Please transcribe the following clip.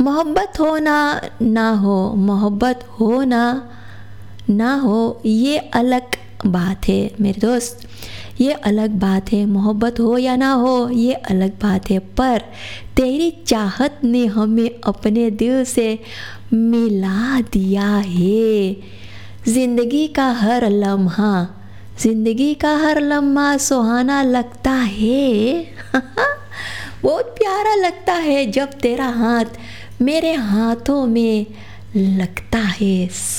मोहब्बत हो ना ना हो, मोहब्बत हो ना ना हो, ये अलग बात है मेरे दोस्त, ये अलग बात है। मोहब्बत हो या ना हो ये अलग बात है, पर तेरी चाहत ने हमें अपने दिल से मिला दिया है। ज़िंदगी का हर लम्हा, ज़िंदगी का हर लम्हा सुहाना लगता है। बहुत प्यारा लगता है जब तेरा हाथ मेरे हाथों में लगता है।